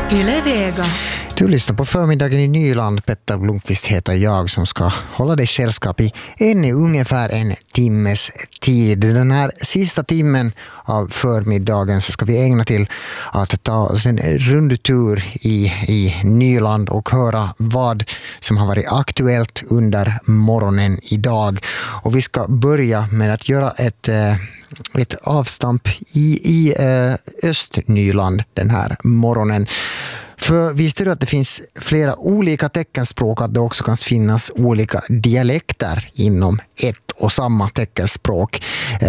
Yle Vega. Du lyssnar på förmiddagen i Nyland. Petter Blomqvist heter jag som ska hålla dig sällskap i ungefär en timmes tid. Den här sista timmen av förmiddagen så ska vi ägna till att ta oss en rundtur i Nyland och höra vad som har varit aktuellt under morgonen idag. Och vi ska börja med att göra ett avstamp i Östnyland den här morgonen. För visste du att det finns flera olika teckenspråk, att det också kan finnas olika dialekter inom ett och samma teckenspråk.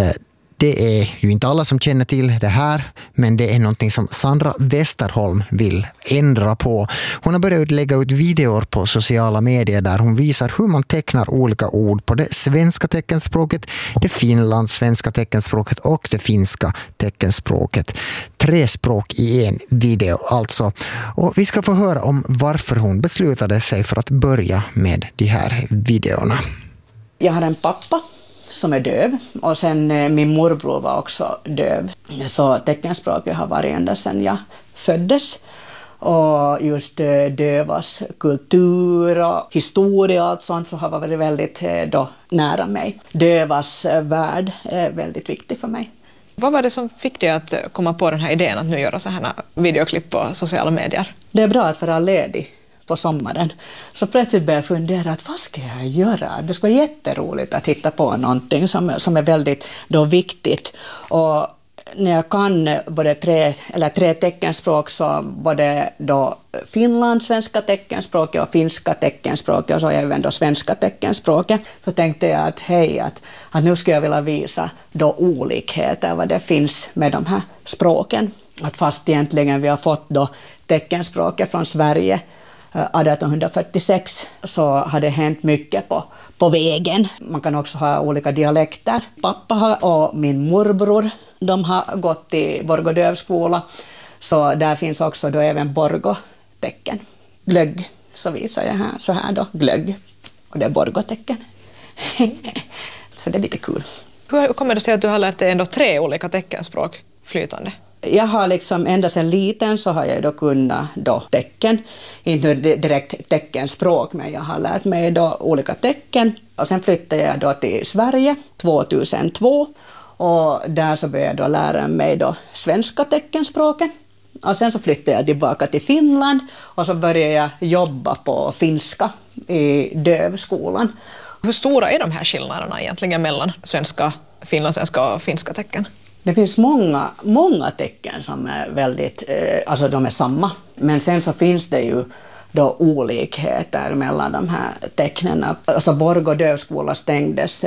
Det är ju inte alla som känner till det här, men det är någonting som Sandra Westerholm vill ändra på. Hon har börjat lägga ut videor på sociala medier där hon visar hur man tecknar olika ord på det svenska teckenspråket, det finlandssvenska teckenspråket och det finska teckenspråket. 3 språk i en video alltså. Och vi ska få höra om varför hon beslutade sig för att börja med de här videorna. Jag har en pappa som är döv, och sen min morbror var också döv. Så teckenspråket har varit ända sedan jag föddes. Och just dövas kultur och historia och allt sånt så har varit väldigt nära mig. Dövas värld är väldigt viktig för mig. Vad var det som fick dig att komma på den här idén att nu göra så här videoklipp på sociala medier? Det är bra att vara ledig på sommaren. Så plötsligt började jag fundera att vad ska jag göra? Det skulle vara jätteroligt att hitta på någonting som är väldigt viktigt. Och när jag kan både tre teckenspråk, så både då finlandssvenska teckenspråket och finska teckenspråket och så även då svenska teckenspråket, så tänkte jag att nu ska jag vilja visa då olikheter, vad det finns med de här språken. Att fast egentligen vi har fått då teckenspråket från Sverige 1846, så har det hänt mycket på vägen. Man kan också ha olika dialekter. Pappa och min morbror, de har gått i Borgå dövskola, så där finns också då även Borgå-tecken. Glögg, så visar jag här, så här då, glögg, och det är Borgå-tecken. Så det är lite kul. Hur kommer det sig att du har lärt dig ändå 3 olika teckenspråk flytande? Jag har liksom ända sedan liten så har jag då kunnat tecken, inte direkt teckenspråk, men jag har lärt mig då olika tecken. Och sen flyttade jag då till Sverige 2002, och där så började jag då lära mig då svenska teckenspråket. Och sen så flyttade jag tillbaka till Finland, och så började jag jobba på finska i dövskolan. Hur stora är de här skillnaderna egentligen mellan svenska, finlandssvenska och finska tecken? Det finns många tecken som är väldigt, alltså de är samma. Men sen så finns det ju då olikheter mellan de här tecknen. Alltså Borgå dövskola stängdes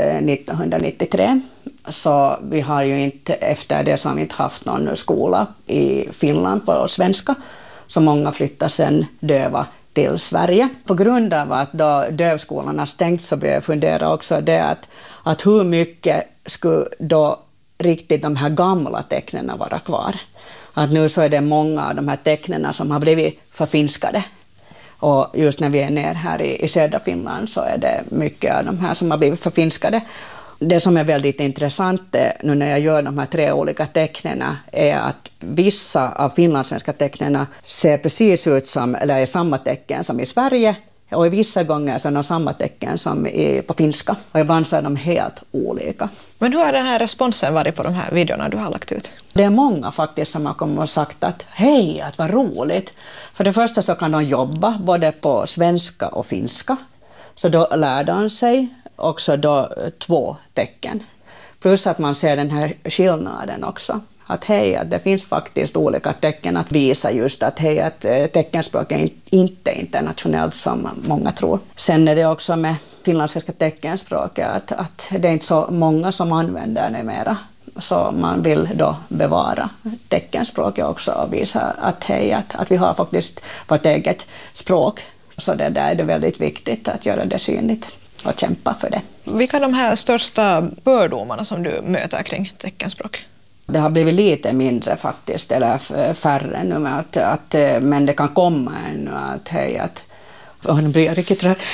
1993. Så vi har ju inte, efter det så har vi inte haft någon skola i Finland på svenska. Så många flyttar sen döva till Sverige. På grund av att då dövskolan har stängt, så börjar jag fundera också det att hur mycket skulle då riktigt de här gamla tecknen vara kvar. Att nu så är det många av de här tecknen som har blivit förfinskade. Och just när vi är ner här i södra Finland så är det mycket av de här som har blivit förfinskade. Det som är väldigt intressant nu när jag gör de här 3 olika tecknen är att vissa av finlandssvenska tecknen ser precis ut som, eller är samma tecken som i Sverige. Och i vissa gånger så är de samma tecken som på finska. Och ibland så är de helt olika. Men hur har den här responsen varit på de här videorna du har lagt ut? Det är många faktiskt som har kommit och sagt att hej, att vad roligt. För det första så kan de jobba både på svenska och finska. Så då lär de sig också då 2 tecken. Plus att man ser den här skillnaden också. Att hej, att det finns faktiskt olika tecken att visa just att hej, att teckenspråk är inte internationellt som många tror. Sen är det också med finlandssvenska teckenspråket att det är inte så många som använder det mera. Så man vill då bevara teckenspråket också och visa att hej, att vi har faktiskt vårt eget språk. Så det där är det väldigt viktigt att göra det synligt och kämpa för det. Vilka är de här största fördomarna som du möter kring teckenspråk? Det har blivit lite mindre faktiskt, eller färre nu, med men det kan komma ännu att hej, nu blir jag riktigt trött.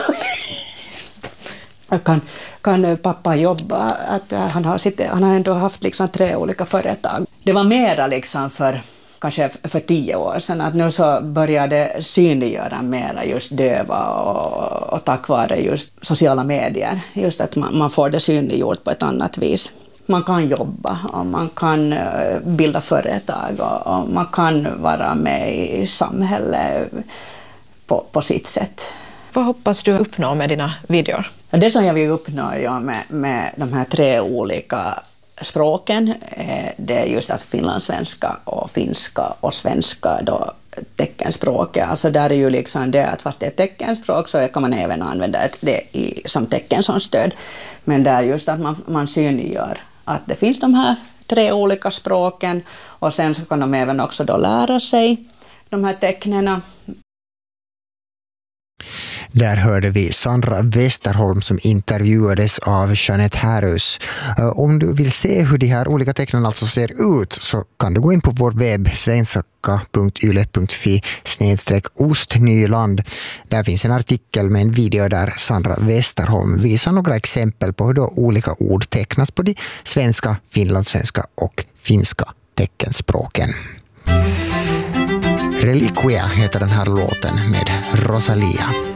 Kan pappa jobba, att han har ändå haft liksom 3 olika företag. Det var mera liksom för kanske för 10 år sedan, att nu så började synliggöra mera just döva och tack vare just sociala medier, just att man får det synliggjort på ett annat vis. Man kan jobba och man kan bilda företag och man kan vara med i samhället på sitt sätt. Vad hoppas du uppnå med dina videor? Det som jag vill uppnå med de här 3 olika språken, det är just alltså finlandssvenska och finska och svenska då teckenspråket. Alltså där är ju liksom det att fast det är teckenspråk så kan man även använda det som tecken som stöd. Men där just att man synliggör att det finns de här 3 olika språken och sen så kan de även också då lära sig de här tecknena. Där hörde vi Sandra Westerholm som intervjuades av Jeanette Härus. Om du vill se hur de här olika tecknen alltså ser ut så kan du gå in på vår webb svenska.yle.fi/ostnyland. Där finns en artikel med en video där Sandra Westerholm visar några exempel på hur då olika ord tecknas på de svenska, finlandssvenska och finska teckenspråken. Reliquia heter den här låten med Rosalia.